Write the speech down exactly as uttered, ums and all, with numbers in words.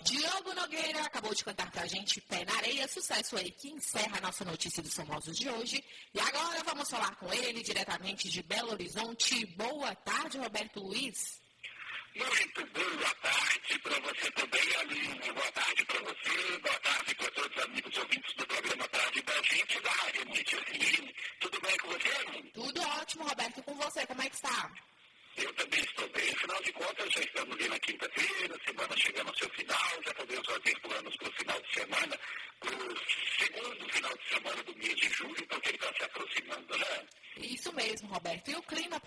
Diogo Nogueira acabou de cantar pra gente Pé na Areia, sucesso aí que encerra a nossa notícia dos famosos de hoje. E agora vamos falar com ele diretamente de Belo Horizonte. Boa tarde, Roberto Luiz. Muito boa tarde para você também, Aline. Boa tarde para você, boa tarde para todos os amigos ouvintes do programa Tarde da Gente, da Rádio Mídia F M. Tudo bem com você, Aline? Tudo ótimo, Roberto. E com você, como é que está? Eu também estou bem. Afinal de contas, já estamos aí na quinta-feira, semana chegando ao seu final, já podemos fazer planos para o final de semana.